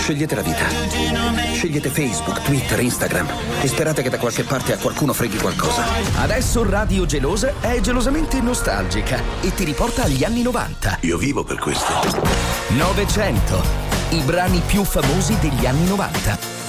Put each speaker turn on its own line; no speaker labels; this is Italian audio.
Scegliete la vita. Scegliete Facebook, Twitter, Instagram e sperate che da qualche parte a qualcuno freghi qualcosa.
Adesso Radio Gelosa è gelosamente nostalgica e ti riporta agli anni 90.
Io vivo per questo.
900. I brani più famosi degli anni 90.